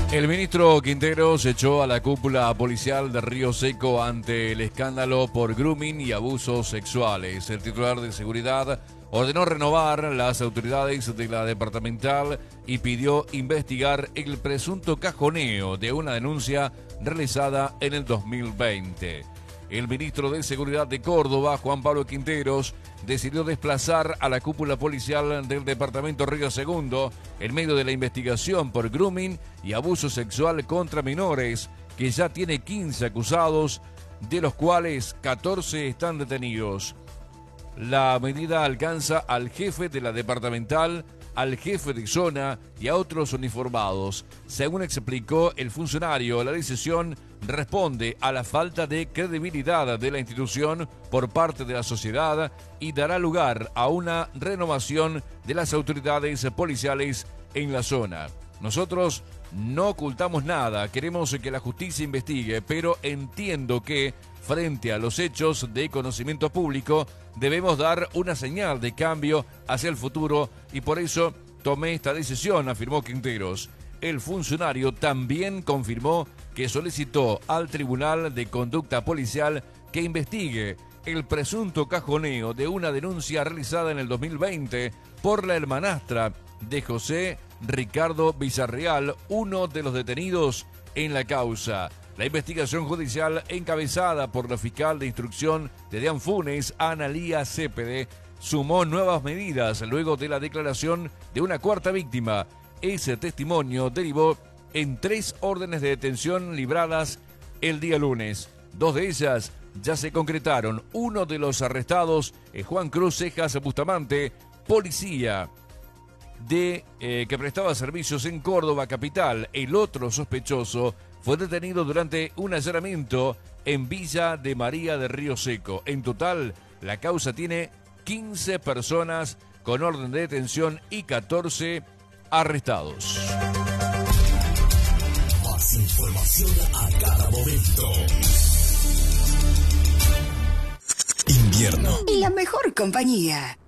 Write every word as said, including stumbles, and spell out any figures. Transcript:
El ministro Quinteros echó a la cúpula policial de Río Seco ante el escándalo por grooming y abusos sexuales. El titular de seguridad ordenó renovar las autoridades de la departamental y pidió investigar el presunto cajoneo de una denuncia realizada en el dos mil veinte. El ministro de Seguridad de Córdoba, Juan Pablo Quinteros, decidió desplazar a la cúpula policial del departamento Río Segundo en medio de la investigación por grooming y abuso sexual contra menores, que ya tiene quince acusados, de los cuales catorce están detenidos. La medida alcanza al jefe de la departamental, al jefe de zona y a otros uniformados. Según explicó el funcionario, la decisión responde a la falta de credibilidad de la institución por parte de la sociedad y dará lugar a una renovación de las autoridades policiales en la zona. Nosotros no ocultamos nada, queremos que la justicia investigue, pero entiendo que frente a los hechos de conocimiento público debemos dar una señal de cambio hacia el futuro y por eso tomé esta decisión, afirmó Quinteros. El funcionario también confirmó que solicitó al Tribunal de Conducta Policial que investigue el presunto cajoneo de una denuncia realizada en el dos mil veinte por la hermanastra de José Ricardo Villarreal, uno de los detenidos en la causa. La investigación judicial encabezada por la fiscal de instrucción de Deán Funes, Analía Cepede, sumó nuevas medidas luego de la declaración de una cuarta víctima. Ese testimonio derivó en tres órdenes de detención libradas el día lunes. Dos de ellas ya se concretaron. Uno de los arrestados es Juan Cruz Cejas Bustamante, policía de eh, que prestaba servicios en Córdoba capital. El otro sospechoso fue detenido durante un allanamiento en Villa de María de Río Seco. En total, la causa tiene quince personas con orden de detención y catorce arrestados. Más información a cada momento. Invierno. Y la mejor compañía.